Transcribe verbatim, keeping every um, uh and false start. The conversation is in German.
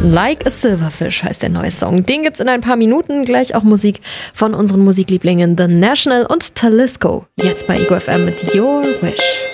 Like a Silverfish heißt der neue Song. Den gibt's in ein paar Minuten. Gleich auch Musik von unseren Musiklieblingen The National und Talisco. Jetzt bei Ego F M mit Your Wish.